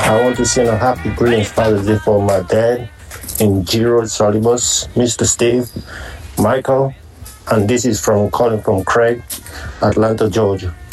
I want to send a happy greetings Father's Day for my dad and Giro Solibus, Mr. Steve, Michael, and this is from calling from Craig, Atlanta, Georgia.